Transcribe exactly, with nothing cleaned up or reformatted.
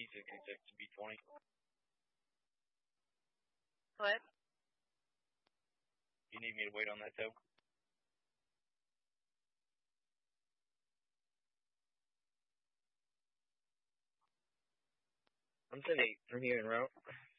T sixty-six to B twenty. What? You need me to wait on that too? I'm ten eight from here en route.